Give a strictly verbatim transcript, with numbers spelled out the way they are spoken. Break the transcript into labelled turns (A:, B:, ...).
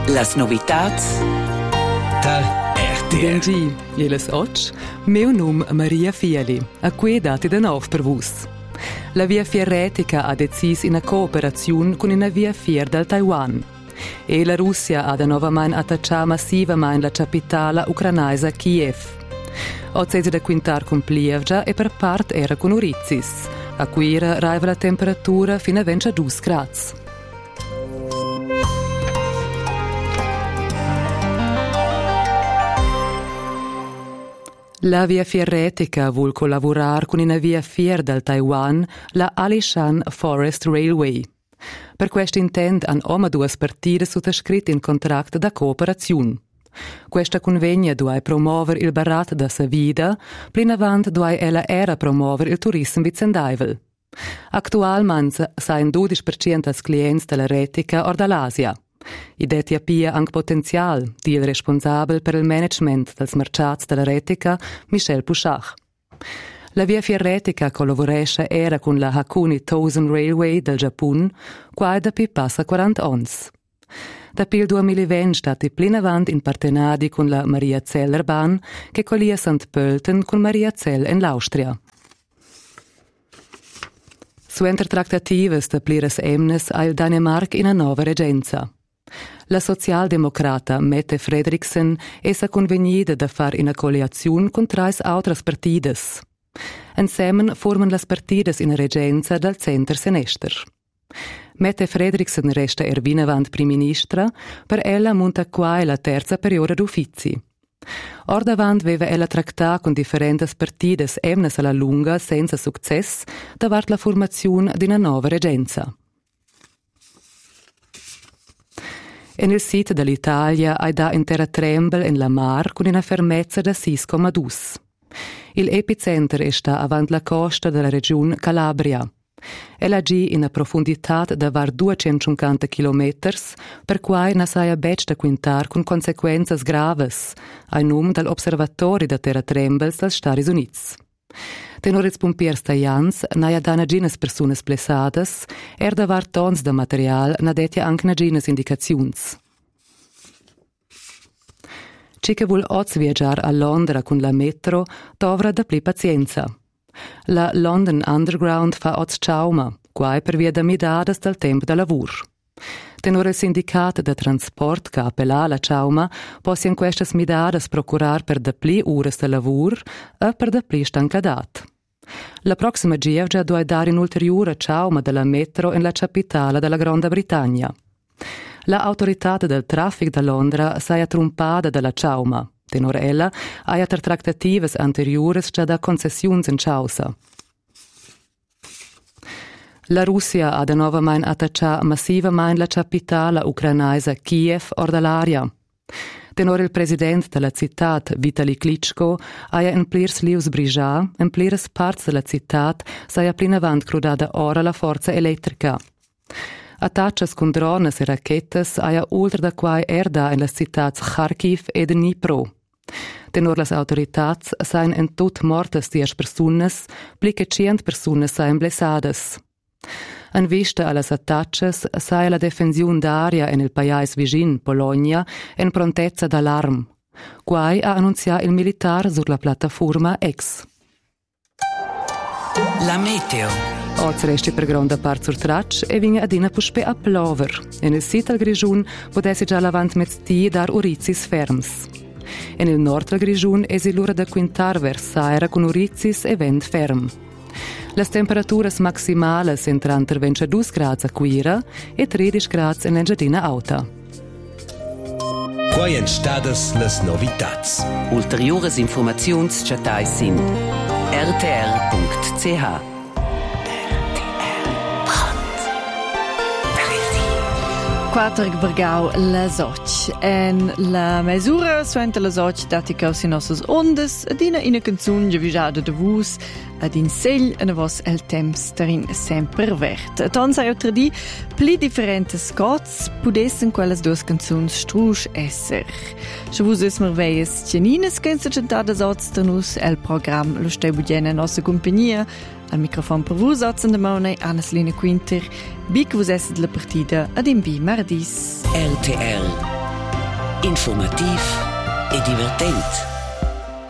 A: Las novitats
B: da R T R.
C: Benji, jeles och, meu num Maria Fieli, a cui dati da nov per vus. La via fierretica ha decis in a cooperazione con una via fier del Taiwan. E la Russia ha da novamain attaccià massivamain la capitale ucranaisa Kiev. Ozzesi da quintar con Plievgia e per part era con Urizis, a cui raiva la temperatura fino a ventidue gradi. La via fierretica vuol collaborare con una via fier del Taiwan, la Alishan Forest Railway. Per questo intent han oma due partite sottoscritte in contratto da cooperazione. Questa convegna doveva promuovere il barat da sa vida, plin avant doveva ella era promuovere il turismo vicendaivel. Attualmente sain dodici per cento als clienti della retica or dall'Asia. Idetia pia anche potenzial, di il responsabile per il management dels mercats della retica, Michel Pouchach. La via fierretica collaboresce era con la Hakone Tosen Railway del Giappone, qua da pi passa quaranta anni. Da pil duemilaventi stati plin avant in partenadi con la Maria Zeller Bahn, che collia Sant Pölten con Maria Zell in l'Austria. Su enter tractatives da plires emnes ha il Danemark in a nova regenza. La socialdemocrata Mette Frederiksen è sa convenida da far in a coalizione con trais outras partides. Insieme forman las partides in a regenza dal center senester. Mette Frederiksen resta ervinavant priministra, per ella monta qua la terza periodo d'uffizi. Or davant veva ella tractà con differenti partides emnes alla lunga senza success davart la formazione di una nuova regenza. En il sito dell'Italia hai da intera trembel in la mar con una fermezza da sei virgola due. Il epicenter è sta avant la costa della regione Calabria. Ella gi in a profondità da var duecentocinquanta chilometri, per cui na saia bec da quintar con conseguenze graves, ai num dall'Observatori da terra trembels dels Stati Units. Tenor ils pompiers taians naia da nagines personas blessadas, er da var tons da material na detia anche nagines indicaziuns. Ciche vuol oz viaggiar a Londra con la metro, dovra da pli pazienza. La London Underground fa oz ciauma, quai per via da midadas dal tempo da lavur. Tenor il sindicat da transport che appella la ciauma, possi in questas midadas procurar per da pli ures da lavur e per da pli stancadat. La prossima gievgia doveva dare in ulteriore ciauma della metro in la capitale della Grande Britannia. La autorità del traffico da Londra si è trumpata dalla ciauma. Tenor ella ha tra tractatives anteriores già da concessioni in causa. La Russia ha da novamain attaccià massivamain la capitale ucranaisa Kiev or dall'aria. Tenor il presidente della città, Vitali Klitschko, ha in plirs lius brigià, in plirs parts della città, s'ha plin avant crudada ora la forza elettrica. Attaccias con drones e rachetes ha ultra da quai erda in la città Kharkiv e Dnipro. Tenor las autoritats sain en tot mortes dies personas, pli che cient personas sain blessadas. In vista alle attacces sai la difensione d'aria in il paese vicin, Polonia, in prontezza d'allarm. Quai ha annunziato il militare sulla piattaforma X.
A: La meteo.
C: Oz resti per grande parte sur traccia e vinga adina puspe a plover. In il sito al Grigiun potessi già l'avant mezz'dì dar Urizis ferms. In il nord del Grigiun esi l'ora da quintar versaira con Urizis e vent ferm. Las temperaturas maximales entran tra ventidue gradi a Quira e tredici gradi in l'Engiadina Alta.
B: Quai en stadas las novitats.
A: Ulteriores informaziuns chatai sin r t r punct c h.
D: Quattro Bergau la soc. En la mesura suenta la soc dati causi nossas ondas ad ina ina canzun giavisada de vus ad in segl a vos el temps darin sempre vert. Ton sai otra di pli differentes scots pudessen quelles duas canzuns strusch esser. Se vus es merveies cianines kenza centada soz danus el program lo stai budiena nossa compagnia. Al microfon per vus otzen de Maune, Anneslina Quinter, bic vus esset la partida ad in bi mardis.
A: R T R informativ e divertent.